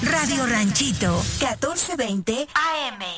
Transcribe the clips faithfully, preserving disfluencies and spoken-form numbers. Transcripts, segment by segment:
Radio Ranchito, catorce veinte A M.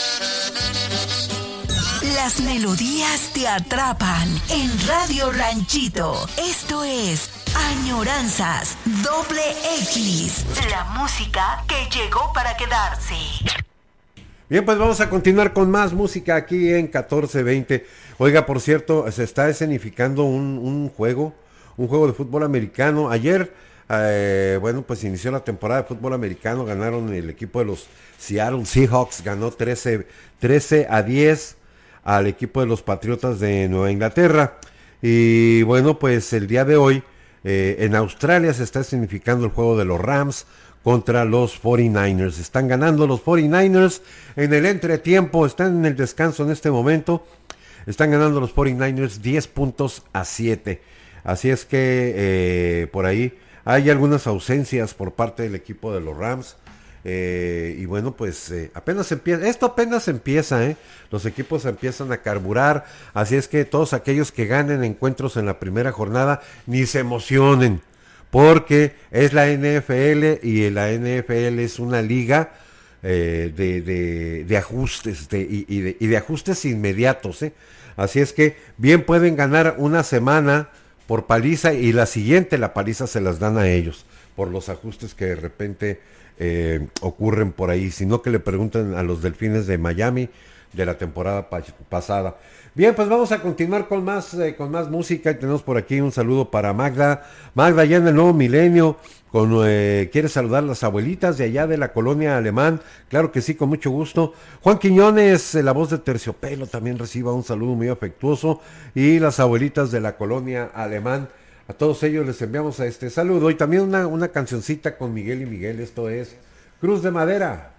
Las melodías te atrapan en Radio Ranchito. Esto es Añoranzas Doble X. La música que llegó para quedarse. Bien, pues vamos a continuar con más música aquí en catorce veinte. Oiga, por cierto, se está escenificando un, un juego, un juego de fútbol americano. Ayer, eh, bueno, pues inició la temporada de fútbol americano, ganaron el equipo de los Seattle Seahawks, ganó trece a diez al equipo de los Patriotas de Nueva Inglaterra. Y bueno, pues el día de hoy, eh, en Australia se está escenificando el juego de los Rams contra los cuarenta y nueve ers. Están ganando los cuarenta y nueve ers en el entretiempo, están en el descanso en este momento. Están ganando los cuarenta y nueve ers diez puntos a siete. Así es que eh, por ahí hay algunas ausencias por parte del equipo de los Rams. Eh, y bueno, pues eh, apenas empieza, esto apenas empieza, ¿eh? Los equipos empiezan a carburar, así es que todos aquellos que ganen encuentros en la primera jornada, ni se emocionen, porque es la N F L y la N F L es una liga eh, de, de, de ajustes de, y, y, de, y de ajustes inmediatos, ¿eh? Así es que bien pueden ganar una semana por paliza y la siguiente la paliza se las dan a ellos, por los ajustes que de repente Eh, ocurren por ahí, sino que le pregunten a los Delfines de Miami de la temporada pa- pasada. Bien, pues vamos a continuar con más eh, con más música y tenemos por aquí un saludo para Magda. Magda, ya en el nuevo milenio, con, eh, quiere saludar a las abuelitas de allá de la colonia Alemán. Claro que sí, con mucho gusto. Juan Quiñones, eh, la voz de Terciopelo, también reciba un saludo muy afectuoso. Y las abuelitas de la colonia Alemán. A todos ellos les enviamos a este saludo y también una, una cancioncita con Miguel y Miguel, esto es Cruz de Madera.